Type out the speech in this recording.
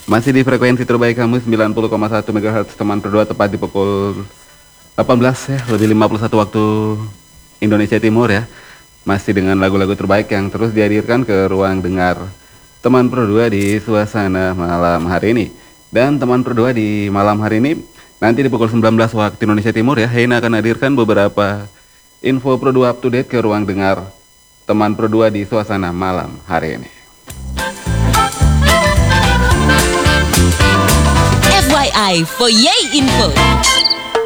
Masih di frekuensi terbaik kamu 90,1 MHz teman berdua, tepat di pukul 18 ya, lebih 51 waktu Indonesia Timur ya. Masih dengan lagu-lagu terbaik yang terus dihadirkan ke ruang dengar teman berdua di suasana malam hari ini. Dan teman berdua di malam hari ini nanti di pukul 19 waktu Indonesia Timur ya, Heina akan hadirkan beberapa info berdua up to date ke ruang dengar teman berdua di suasana malam hari ini. FYI for Yay Info.